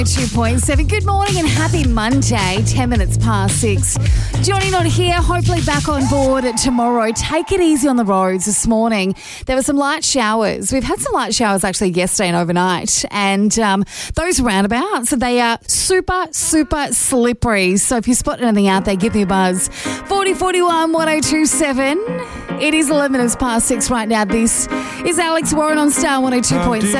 2.7. Good morning and happy Monday, 10 minutes past 6. Johnny not here, hopefully back on board tomorrow. Take it easy on the roads this morning. There were some light showers. We've had some light showers actually yesterday and overnight. And those roundabouts, they are super, super slippery. So if you spot anything out there, give me a buzz. 4041 1027. It is 11 minutes past 6 right now. This is Alex Warren on Star 102.7.